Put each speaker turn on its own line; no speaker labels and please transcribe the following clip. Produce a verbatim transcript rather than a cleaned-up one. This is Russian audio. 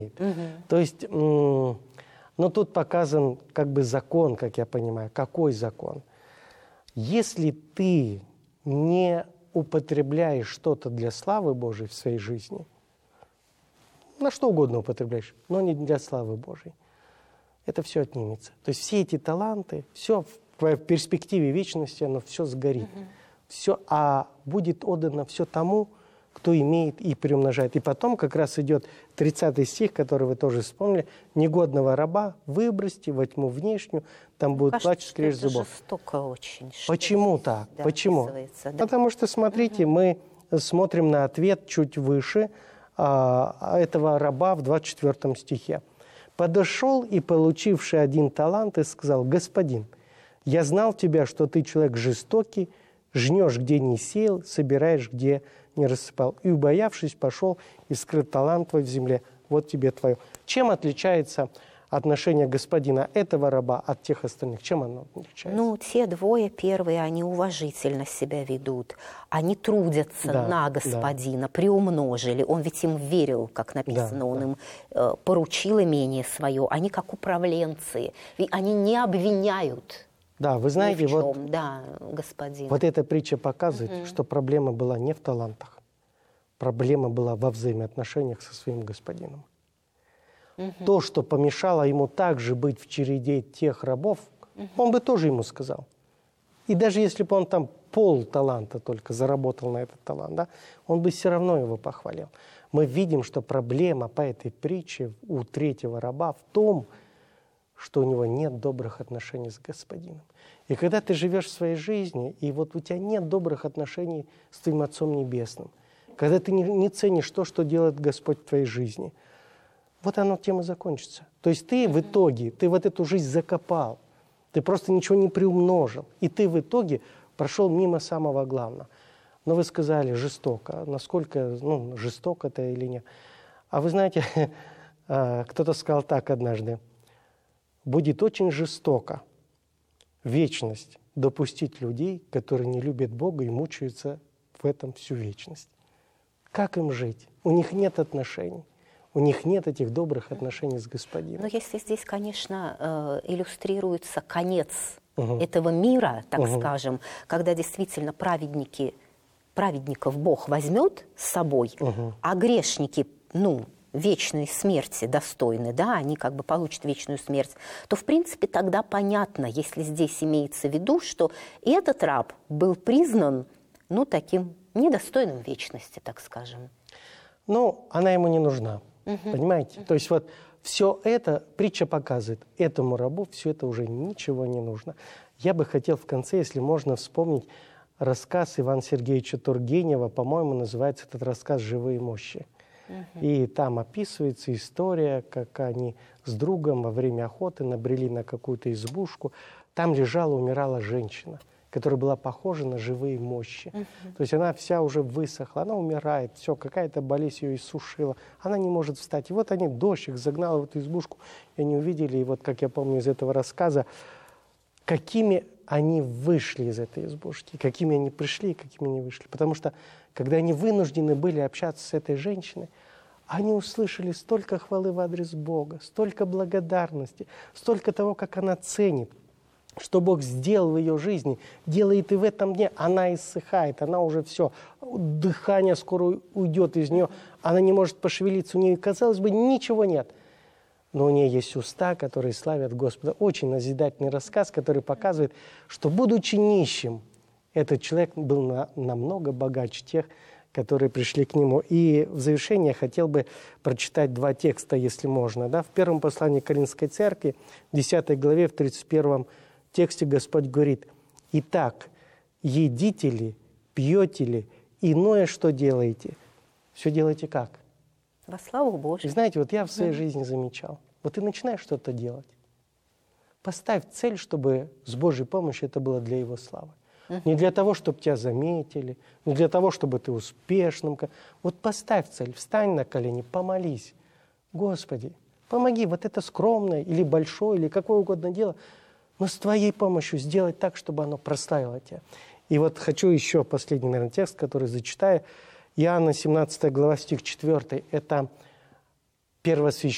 Угу.
То есть, ну, тут показан как бы закон, как я понимаю. Какой закон? Если ты не употребляешь что-то для славы Божией в своей жизни, на что угодно употребляешь, но не для славы Божией, это все отнимется. То есть все эти таланты, все в перспективе вечности, оно все сгорит. Угу. Все, а будет отдано все тому, кто имеет и приумножает. И потом как раз идет тридцатый стих, который вы тоже вспомнили. «Негодного раба выбросьте во тьму внешнюю, там будет плач, скрежет зубов».
Это жестоко очень.
Почему так?
Да,
Почему?
Да?
Потому что, смотрите, угу. мы смотрим на ответ чуть выше а, этого раба в двадцать четвёртом стихе. «Подошел и, получивший один талант, и сказал: Господин, я знал тебя, что ты человек жестокий, жнешь, где не сеял, собираешь, где не рассыпал. И, убоявшись, пошел и скрыл талант твой в земле. Вот тебе твое». Чем отличается отношение господина этого раба от тех остальных? Чем оно отличается?
Ну, те двое первые, они уважительно себя ведут. Они трудятся
да,
на господина,
да.
приумножили. Он ведь им верил, как написано, да, он да. им э, поручил имение свое. Они как управленцы. Они не обвиняют.
Да, вы знаете, вот,
да, господин.
вот эта притча показывает, угу. что проблема была не в талантах. Проблема была во взаимоотношениях со своим господином. Угу. То, что помешало ему также быть в череде тех рабов, угу. он бы тоже ему сказал. И даже если бы он там пол таланта только заработал на этот талант, да, он бы все равно его похвалил. Мы видим, что проблема по этой притче у третьего раба в том, что у него нет добрых отношений с господином. И когда ты живешь в своей жизни, и вот у тебя нет добрых отношений с твоим Отцом Небесным, когда ты не, не ценишь то, что делает Господь в твоей жизни, вот оно тем и закончится. То есть ты в итоге, ты вот эту жизнь закопал, ты просто ничего не приумножил, и ты в итоге прошел мимо самого главного. Но вы сказали жестоко. Насколько, ну, жестоко это или нет? А вы знаете, кто-то сказал так однажды: будет очень жестоко в вечность допустить людей, которые не любят Бога и мучаются в этом всю вечность. Как им жить? У них нет отношений. У них нет этих добрых отношений с Господином.
Но если здесь, конечно, иллюстрируется конец
угу.
этого мира, так
угу.
скажем, когда действительно праведники, праведников Бог возьмет с собой, угу. а грешники, ну, вечной смерти достойны, да, они как бы получат вечную смерть, то, в принципе, тогда понятно, если здесь имеется в виду, что этот раб был признан, ну, таким недостойным вечности, так скажем.
Ну, она ему не нужна,
угу.
понимаете? То есть вот все это, притча показывает, этому рабу все это уже ничего не нужно. Я бы хотел в конце, если можно, вспомнить рассказ Ивана Сергеевича Тургенева, по-моему, называется этот рассказ «Живые мощи». И там описывается история, как они с другом во время охоты набрели на какую-то избушку. Там лежала, умирала женщина, которая была похожа на живые мощи. Uh-huh. То есть она вся уже высохла, она умирает, все, какая-то болезнь ее иссушила. Она не может встать. И вот они, дождь их загнал в эту избушку, и они увидели, и вот, как я помню из этого рассказа, какими они вышли из этой избушки, какими они пришли, какими они вышли. Потому что, когда они вынуждены были общаться с этой женщиной, они услышали столько хвалы в адрес Бога, столько благодарности, столько того, как она ценит, что Бог сделал в ее жизни, делает и в этом дне. Она иссыхает, она уже все, дыхание скоро уйдет из нее, она не может пошевелиться, у нее, казалось бы, ничего нет. Но у нее есть уста, которые славят Господа. Очень назидательный рассказ, который показывает, что, будучи нищим, этот человек был на, намного богаче тех, которые пришли к нему. И в завершение я хотел бы прочитать два текста, если можно. Да? В первом послании к Коринфской церкви, в десятой главе, в тридцать первом тексте Господь говорит: «Итак, едите ли, пьете ли, иное что делаете?» Все делаете как?
Во славу Божию.
И знаете, вот я в своей жизни замечал, вот ты начинаешь что-то делать, поставь цель, чтобы с Божьей помощью это было для Его славы. Не для того, чтобы тебя заметили, не для того, чтобы ты успешным. Вот поставь цель, встань на колени, помолись. Господи, помоги, вот это скромное или большое, или какое угодно дело, но с Твоей помощью сделать так, чтобы оно прославило Тебя. И вот хочу еще последний, наверное, текст, который зачитаю. Иоанна семнадцатая глава, стих четвёртый. Это первосвященник